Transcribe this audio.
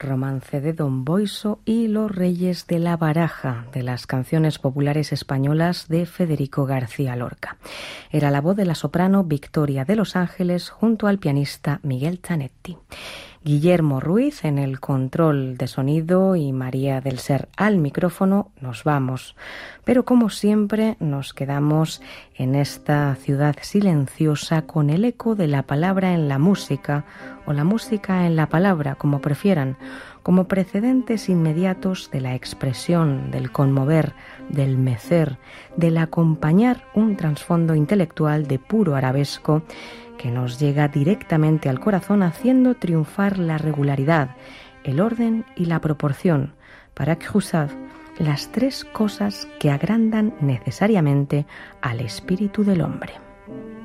Romance de Don Boiso y Los Reyes de la Baraja, de las canciones populares españolas de Federico García Lorca. Era la voz de la soprano Victoria de Los Ángeles junto al pianista Miguel Zanetti. Guillermo Ruiz en el control de sonido y María del Ser al micrófono. Nos vamos, pero como siempre nos quedamos en esta ciudad silenciosa con el eco de la palabra en la música o la música en la palabra, como prefieran, como precedentes inmediatos de la expresión, del conmover, del mecer, del acompañar un trasfondo intelectual de puro arabesco que nos llega directamente al corazón haciendo triunfar la regularidad, el orden y la proporción, para Khrushchev, las tres cosas que agrandan necesariamente al espíritu del hombre.